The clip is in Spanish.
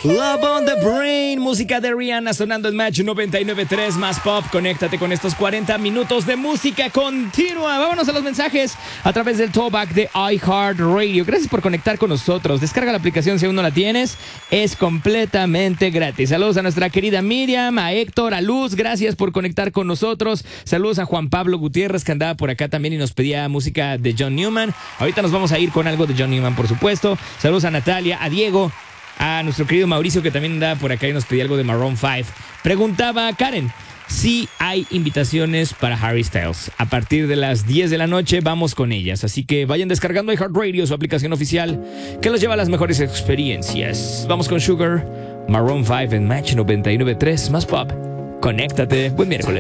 Love on the Brain, música de Rihanna sonando en Match 99.3 más pop. Conéctate con estos 40 minutos de música continua. Vámonos a los mensajes a través del Tallback de iHeartRadio. Gracias por conectar con nosotros. Descarga la aplicación si aún no la tienes. Es completamente gratis. Saludos a nuestra querida Miriam, a Héctor, a Luz. Gracias por conectar con nosotros. Saludos a Juan Pablo Gutiérrez, que andaba por acá también y nos pedía música de John Newman. Ahorita nos vamos a ir con algo de John Newman, por supuesto. Saludos a Natalia, a Diego, a nuestro querido Mauricio, que también andaba por acá y nos pedía algo de Maroon 5. Preguntaba Karen si hay invitaciones para Harry Styles. A partir de las 10 de la noche vamos con ellas. Así que vayan descargando iHeartRadio, su aplicación oficial, que los lleva a las mejores experiencias. Vamos con Sugar, Maroon 5 en Match 99.3 más pop. Conéctate. Buen miércoles.